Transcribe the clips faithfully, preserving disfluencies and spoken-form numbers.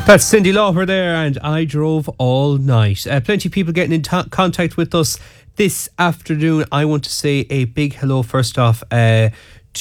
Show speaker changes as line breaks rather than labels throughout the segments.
That's Cyndi Lauper there, and I Drove All Night. Uh, plenty of people getting in t- contact with us this afternoon. I want to say a big hello first off uh,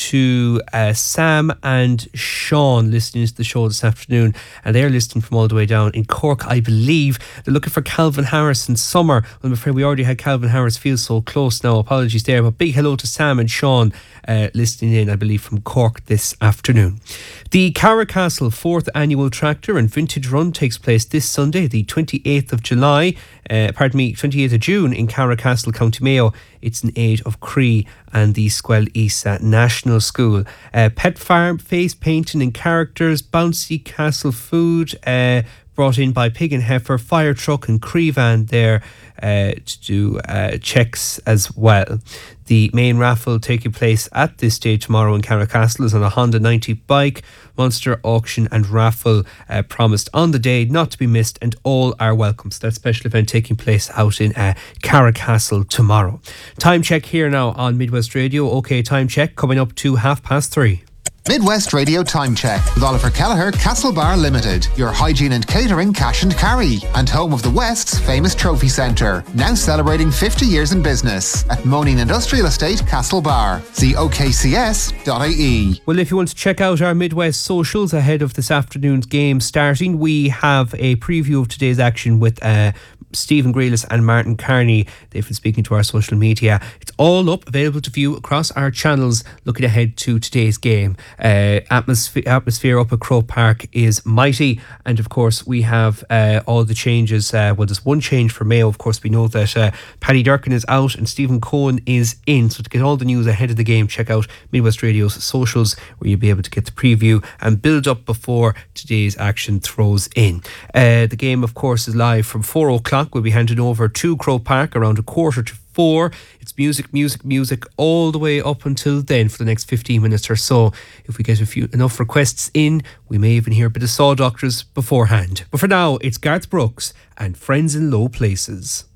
to uh, Sam and Sean listening to the show this afternoon, and they're listening from all the way down in Cork, I believe. They're looking for Calvin Harris in Summer. I'm afraid we already had Calvin Harris. Feels so close now. Apologies there, but big hello to Sam and Sean uh, listening in, I believe, from Cork this afternoon. The Carracastle fourth Annual Tractor and Vintage Run takes place this Sunday, the twenty-eighth of July, uh, pardon me, twenty-eighth of June in Carracastle, County Mayo. It's in aid of Cree and the Squel Isa National School. Uh, pet farm, face painting and characters, bouncy castle food, uh, brought in by Pig and Heifer, fire truck and Cree van there uh, to do uh, checks as well. The main raffle taking place at this day tomorrow in Carracastle is on a Honda ninety bike. Monster auction and raffle uh, promised on the day, not to be missed, and all are welcome. So that special event taking place out in uh, Carracastle tomorrow. Time check here now on Midwest Radio. OK, time check coming up to half past three.
Midwest Radio Time Check with Oliver Kelleher, Castlebar Limited, your hygiene and catering cash and carry, and home of the West's famous trophy centre, now celebrating fifty years in business at Moaning Industrial Estate, Castlebar. See O K C S dot I E.
Well, if you want to check out our Midwest socials ahead of this afternoon's game starting, we have a preview of today's action with uh, Stephen Grealis and Martin Carney. They've been speaking to our social media. It's all up, available to view across our channels, looking ahead to today's game. Uh, atmosphere, atmosphere up at Croke Park is mighty, and of course we have uh, all the changes. Uh, well, there's one change for Mayo. Of course, we know that uh, Paddy Durkin is out and Stephen Cohen is in. So to get all the news ahead of the game, check out Midwest Radio's socials, where you'll be able to get the preview and build up before today's action throws in. Uh, the game, of course, is live from four o'clock. We'll be handing over to Croke Park around a quarter to four. It's music, music, music all the way up until then for the next fifteen minutes or so. If we get a few enough requests in, we may even hear a bit of Saw Doctors beforehand. But for now, it's Garth Brooks and Friends in Low Places.